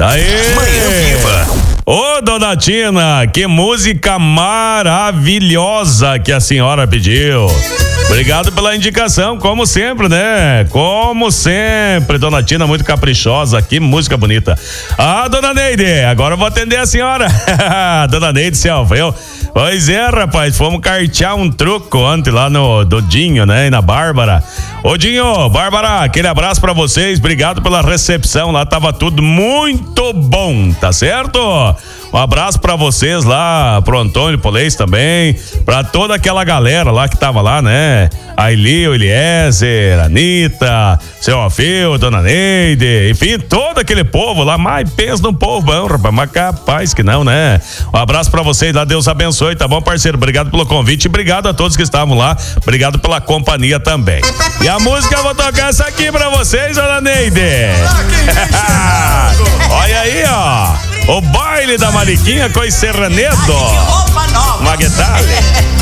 Tá aí. Manhã Viva. Ô, dona Tina, que música maravilhosa que a senhora pediu. Obrigado pela indicação, como sempre, né? Como sempre, dona Tina, muito caprichosa, que música bonita. Ah, dona Neide, agora eu vou atender a senhora. Dona Neide Selva, pois é, rapaz, fomos cartear um truco ontem lá do Dinho, né? E na Bárbara. Ô, Dinho, Bárbara, aquele abraço pra vocês, obrigado pela recepção, lá tava tudo muito bom, tá certo? Um abraço pra vocês lá, pro Antônio Polês também, pra toda aquela galera lá que tava lá, né? A Eli, o Eliezer, a Anitta, seu Alfeu, dona Neide, enfim, todo aquele povo lá, mas pensa num povo bom, rapaz, mas capaz que não, né? Um abraço pra vocês lá, Deus abençoe, tá bom, parceiro? Obrigado pelo convite e obrigado a todos que estavam lá, obrigado pela companhia também. E a música eu vou tocar essa aqui pra vocês, dona Neide. Olha aí, ó, o baile da Mariquinha com esse serranedo. Roupa nova. Maguetale.